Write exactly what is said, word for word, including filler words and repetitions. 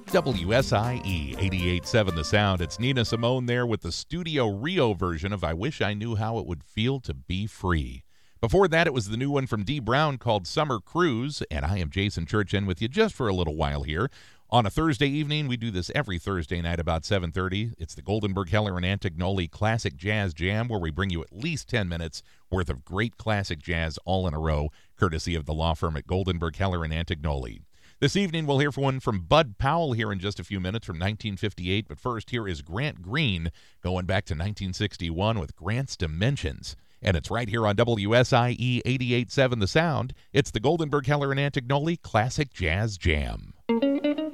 W S I E eighty-eight point seven The Sound. It's Nina Simone there with the Studio Rio version of I Wish I Knew How It Would Feel to Be Free. Before that, it was the new one from Dee Brown called Summer Cruise, and I am Jason Church in with you just for a little while here. On a Thursday evening, we do this every Thursday night about seven thirty. It's the Goldenberg, Heller, and Antignoli Classic Jazz Jam, where we bring you at least ten minutes worth of great classic jazz all in a row, courtesy of the law firm at Goldenberg, Heller, and Antignoli. This evening, we'll hear from one from Bud Powell here in just a few minutes from nineteen fifty-eight. But first, here is Grant Green going back to nineteen sixty-one with Grant's Dimensions. And it's right here on W S I E eighty-eight point seven The Sound. It's the Goldenberg, Heller, and Antignoli Classic Jazz Jam.